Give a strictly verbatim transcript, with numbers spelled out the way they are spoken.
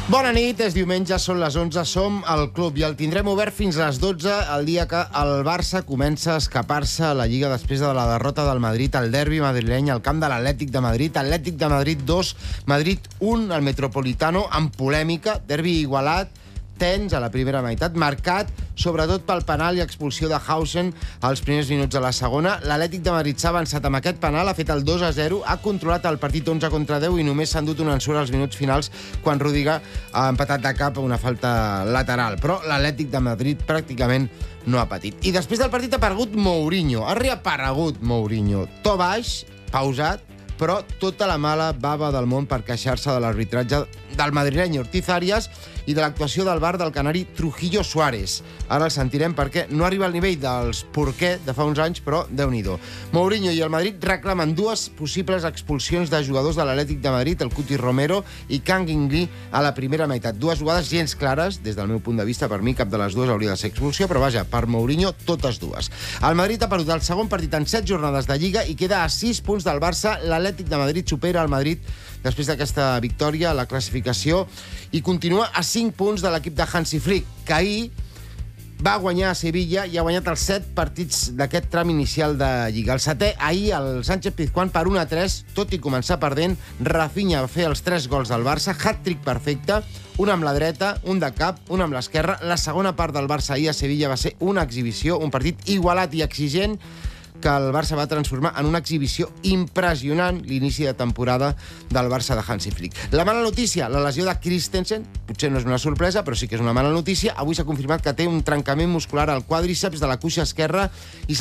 Bona nit, és diumenge, són les onze, som al club i el tindrem obert fins a les dotze, el dia que el Barça comença a escapar-se a la Lliga després de la derrota del Madrid al derbi madrileny al camp de l'Atlètic de Madrid. Atlètic de Madrid dos, Madrid un, al Metropolitano, amb polèmica, derbi igualat, tens a la primera meitat, marcat sobretot pel penal i expulsió de Hausen als primers minuts de la segona. L'Atlètic de Madrid s'ha avançat amb aquest penal, ha fet el dos a zero, ha controlat el partit onze contra deu i només s'ha endut un ensurt als minuts finals quan Rüdiger ha empatat de cap a una falta lateral. Però l'Atlètic de Madrid pràcticament no ha patit. I després del partit ha aparegut Mourinho, ha reaparegut Mourinho, to baix, pausat, però tota la mala bava del món per queixar-se de l'arbitratge del madrileny Ortiz Arias i de l'actuació del V A R del canari Trujillo Suárez. Ara el sentirem perquè no arriba al nivell dels porquè de fa uns anys, però Déu-n'hi-do. Mourinho i el Madrid reclamen dues possibles expulsions de jugadors de l'Atlètic de Madrid, el Cuti Romero i Kang In-lee, a la primera meitat. Dues jugades gens clares, des del meu punt de vista, per mi cap de les dues hauria de ser expulsió, però vaja, per Mourinho, totes dues. El Madrid ha perdut el segon partit en set jornades de Lliga i queda a sis punts del Barça. L'Atlètic de Madrid supera el Madrid després d'aquesta victòria a la classificació i continua a cinc punts de l'equip de Hansi Flick, que ahir va guanyar a Sevilla i ha guanyat els set partits d'aquest tram inicial de Lliga. El setè, ahir, el Sánchez-Pizjuán per un a tres, tot i començar perdent. Rafinha va fer els tres gols del Barça, hat-trick perfecte, un amb la dreta, un de cap, un amb l'esquerra. La segona part del Barça ahir a Sevilla va ser una exhibició, un partit igualat i exigent, que el Barça va transformar en una exhibició impressionant l'inici de temporada del Barça de Hansi Flick. La mala notícia, la lesió de Christensen, potser no és una sorpresa, però sí que és una mala notícia. Avui s'ha confirmat que té un trencament muscular al quàdriceps de la cuixa esquerra i